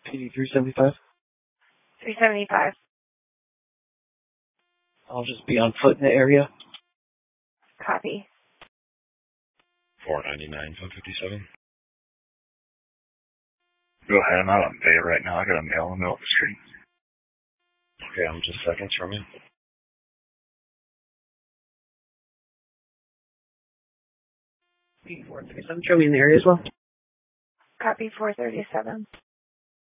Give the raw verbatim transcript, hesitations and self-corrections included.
P D three seventy-five? three seventy-five. I'll just be on foot in the area. Copy. four ninety-nine, five fifty-seven. Go ahead, I'm out on Bay right now. I got a mail in the middle of the street. Okay, I'm just seconds from you. P four thirty-seven, show me in the area as well. Copy four thirty-seven.